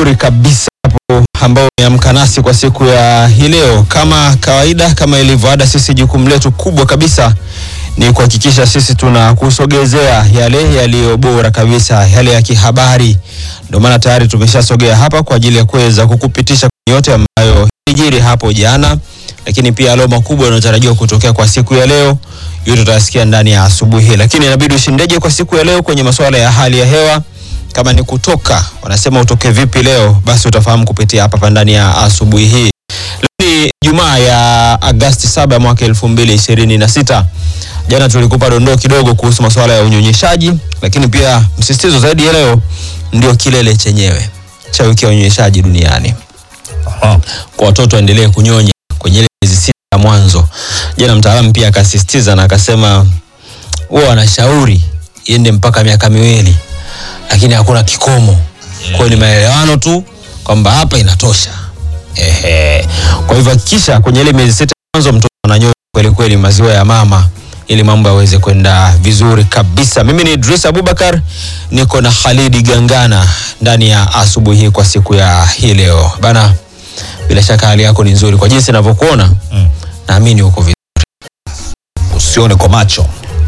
vizuri kabisa hapo ambao umeamka nasi kwa siku ya hii leo. Kama kawaida, kama ilivyo ada, sisi jukumu letu kubwa kabisa ni kuhakikisha sisi tunakusogezea yale yaliyo bora kabisa, yale ya kihabari. Ndio maana tayari tumeshasogea hapa kwa ajili ya kuweza kukupitisha yote ambayo ilijiri hapo jana, lakini pia yale makubwa yanayotarajiwa kutokea kwa siku ya leo, yote tutasikia ndani ya asubuhi. Lakini inabidi ushindeje kwa siku ya leo kwenye masuala ya hali ya hewa. Kama ni kutoka, wanasema utoke vipi leo, basi utafahamu kupitia hapa ndani ya asubuhi hii. Leo ni Jumaa ya Agosti 7 mwaka 2026. Jana tulikupa dondoo kidogo kuhusu masuala ya unyonyeshaji, lakini pia msisitizo zaidi ya leo ndio kilele chenyewe cha wiki ya unyonyeshaji duniani. Kwa watoto endelee kunyonya kwenye miezi 6 ya mwanzo. Jana mtaalamu pia akasisitiza na akasema wao wanashauri iende mpaka miaka 2, lakini hakuna kikomo. Kwa ni maelewano tu kwamba hapa inatosha. Kwa hivyo hakikisha kwenye ile miezi 6 mwanzo mtoto ananyonya kweli kweli maziwa ya mama ili mambo yaweze kwenda vizuri kabisa. Mimi ni Idris Abubakar, niko na Khalidi Gangana ndani ya asubuhi hii kwa siku ya hii leo. Bana, bila shaka hali yako ni nzuri kwa jinsi ninavyokuona. Naamini uko vizuri. Usione kwa macho.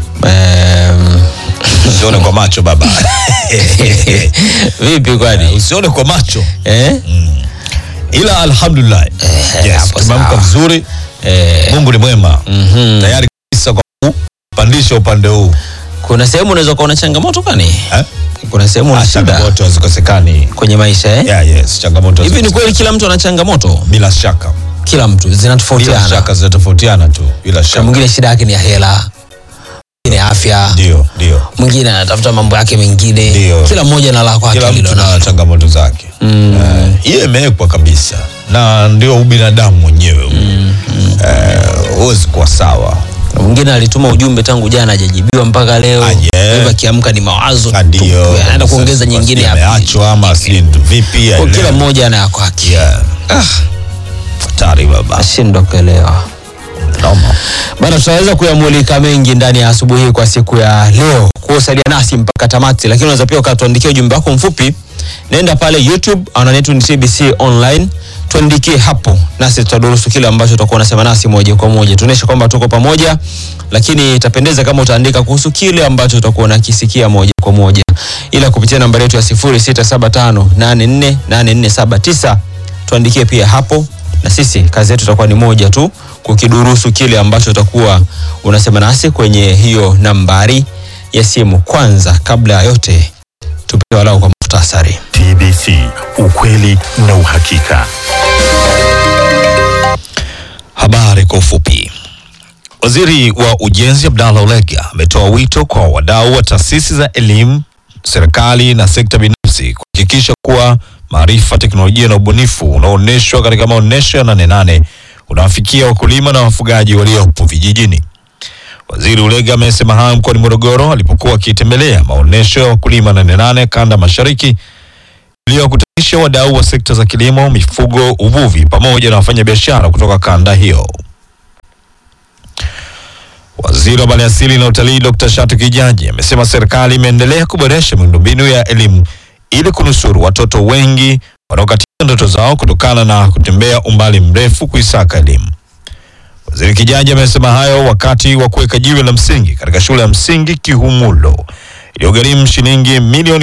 Usione kwa macho baba. Vipi kwani? Usione kwa macho. Ila alhamdulillah. Yes, tumeamka vizuri. Mungu ni mwema. Tayari kabisa kwa kupandisha upande huu. Kuna sehemu unaweza kuona changamoto gani? Kuna sehemu una shida. Changamoto hazikosekani kwenye maisha yes, changamoto. Hivi ni kweli kila mtu ana changamoto? Bila shaka. Kila mtu zinatofautiana. Bila shaka zinatofautiana tu. Bila shaka. Mwingine shida yake ni ya hela, ni afya. Ndio. Mwingine anatafuta mambo yake mengine. Dio. Kila mmoja na la kwake. Kila mtu na changamoto zake. Hiyo imewekwa kabisa. Na ndio ubinadamu mwenyewe. Huwezi kuwa sawa. Mwingine alituma ujumbe tangu jana hajajibiwa mpaka leo. Hivyo akiamka ni mawazo. Ndio. Anaenda kuongeza nyingine hapa. Ameachwa ama si vipi? Kwa kila mmoja ana yako yake. Hatari baba. Ashindwa kuelewa. Bana, tutaweza kuyamulika mengi ndani ya asubuhi kwa siku ya leo. Kusalia nasi mpaka tamati, lakini unaweza pia ukatuandikia ujumbe wako mfupi. Nenda pale YouTube, ananetu ni TBC Online. Tuandikie hapo nasi tutadurusu kile ambacho utakuwa unasema nasi moja kwa moja. Tuoneshe kwamba tuko pamoja, lakini itapendeza kama utaandika kuhusu kile ambacho utakuwa unakisikia moja kwa moja. Ila kupitia nambari yetu ya 0675848479 tuandikie pia hapo, na sisi kazi yetu itakuwa ni moja tu, kukidurusu kile ambacho utakuwa unasema nasi kwenye hiyo nambari ya simu. Kwanza kabla ya yote tupewe walau kwa muhtasari. TBC, ukweli na uhakika. Habari kwa ufupi. Waziri wa Ujenzi Abdallah Ulega ametoa wito kwa wadau wa taasisi za elimu, serikali na sekta binafsi kuhakikisha kuwa maarifa, teknolojia na ubunifu unaoonyeshwa katika maonesho ya 88 unawafikia wakulima na wafugaji waliopo vijijini. Waziri Ulega amesema hayo mkoani Morogoro alipokuwa akitembelea maonesho ya wakulima 88 kanda mashariki iliyokutanisha wadau wa sekta za kilimo, mifugo, uvuvi pamoja na wafanyabiashara kutoka kanda hiyo. Waziri wa Maliasili na Utalii Dr. Shatu Kijaji amesema serikali imeendelea kuboresha miundombinu ya elimu ili kunusuru watoto wengi wanaokatisha ndoto zao kutokana na kutembea umbali mrefu kuisaka elimu. Waziri Kijaji amesema hayo wakati wa kuweka jiwe la msingi katika shule ya msingi Kihumulo iliyogharimu shilingi milioni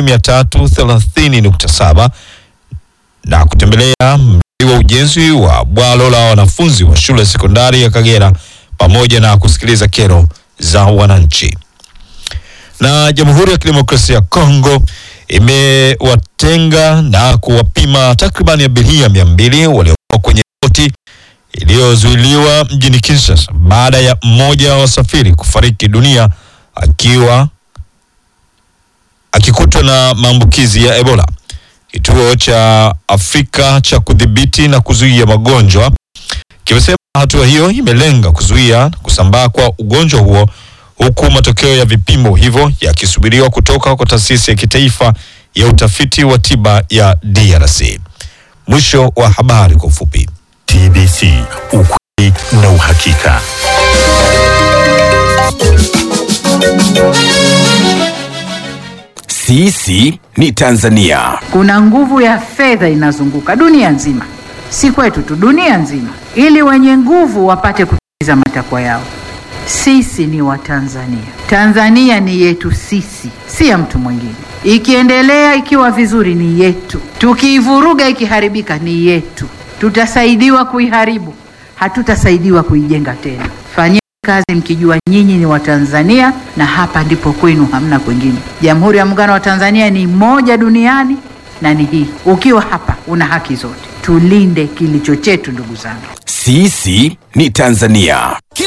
330.7 na kutembelea mradi wa ujenzi wa bwalo la wanafunzi wa shule sekondari ya Kagera pamoja na kusikiliza kero za wananchi. Na Jamhuri ya Kidemokrasia ya Kongo imewatenga na kuwapima takriban abiria 200 waliokuwa kwenye boti iliyozuiliwa mjini Kinshasa baada ya mmoja wa wasafiri kufariki dunia akikutwa na maambukizi ya Ebola. Kituo cha Afrika cha kudhibiti na kuzuia magonjwa kimesema hatua hiyo imelenga kuzuia kusambaa kwa ugonjwa huo, huku matokeo ya vipimo hivyo yakisubiriwa kutoka kwa taasisi ya kitaifa ya utafiti wa tiba ya DRC. Mwisho wa habari kwa ufupi. TBC, ukweli na uhakika. Sisi ni Tanzania. Kuna nguvu ya fedha inazunguka dunia nzima, si kwetu tu, dunia nzima, ili wenye nguvu wapate kutimiza matakwa yao. Sisi ni Watanzania. Tanzania ni yetu sisi, si ya mtu mwingine. Ikiendelea ikiwa vizuri ni yetu, tukiivuruga ikiharibika ni yetu. Tutasaidiwa kuiharibu, hatutasaidiwa kuijenga tena. Fanyeni kazi mkijua nyinyi ni Watanzania na hapa ndipo kwenu, hamna kwingine. Jamhuri ya Muungano wa Tanzania ni moja duniani na ni hii. Ukiwa hapa una haki zote. Tulinde kilicho chetu, ndugu zangu. Sisi ni Tanzania.